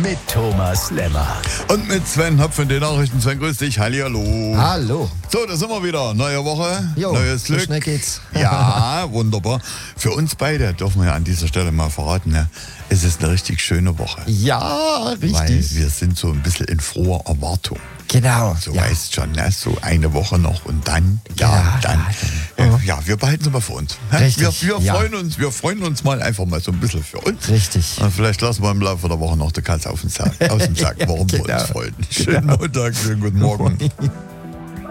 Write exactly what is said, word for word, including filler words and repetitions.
mit Thomas Lemmer. Und mit Sven Hopf von den Nachrichten. Sven, grüß dich. Hallihallo. Hallo. So, da sind wir wieder. Neue Woche, Jo, neues so Glück. schnell geht's. Ja, wunderbar. Für uns beide, dürfen wir ja an dieser Stelle mal verraten, ne? Es ist eine richtig schöne Woche. Ja, richtig. Weil wir sind so ein bisschen in froher Erwartung. Genau. So ja. weißt schon, ne? So eine Woche noch und dann, ja, Ja, dann. ja, Äh, ja, wir behalten es mal für uns. Hä? Richtig, Wir, wir, ja. freuen uns, wir freuen uns mal einfach mal so ein bisschen für uns. Richtig. Und vielleicht lassen wir im Laufe der Woche noch die Katze auf den Sack, aus dem Sack, warum wir Genau. uns freuen. Schönen Montag, schönen guten Morgen.